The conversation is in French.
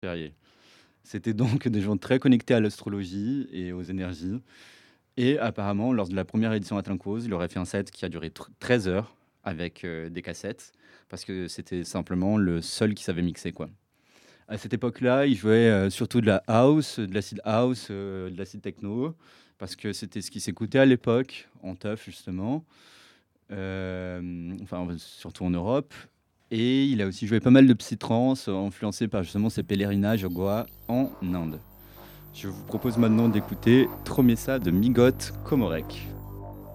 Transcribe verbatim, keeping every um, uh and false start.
Férié. C'était donc des gens très connectés à l'astrologie et aux énergies et apparemment, lors de la première édition Atlanta-Cause, il aurait fait un set qui a duré tr treize heures avec, heu, des cassettes parce que c'était simplement le seul qui savait mixer, quoi. À cette époque-là, il jouait, heu, surtout de la house, de l'acid house, heu, de l'acid techno parce que c'était ce qui s'écoutait à l'époque en teuf justement, hem, enfin, surtout en Europe et il a aussi joué pas mal de psy-trance influencé par justement ses pèlerinages au Goa en Inde. Je vous propose maintenant d'écouter Tromessa de Migote Komorek.